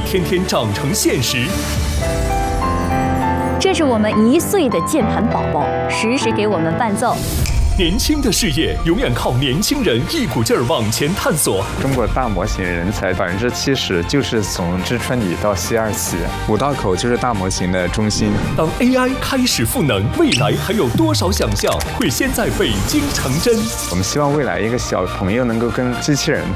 天天长成现实。 这是我们1岁的键盘宝宝，时时给我们伴奏。 年轻的事业永远靠年轻人一股劲儿往前探索。 中国大模型人才70%就是从知春里到西二旗，5道口就是大模型的中心。 当 AI 开始赋能，未来还有多少想象会先在北京成真？ 我们希望未来一个小朋友能够跟机器人